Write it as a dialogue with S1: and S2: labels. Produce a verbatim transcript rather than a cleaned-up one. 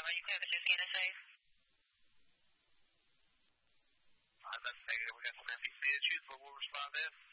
S1: are you clear for just N S A?
S2: Uh, that's negative. We got some N P C issues, but we'll respond in.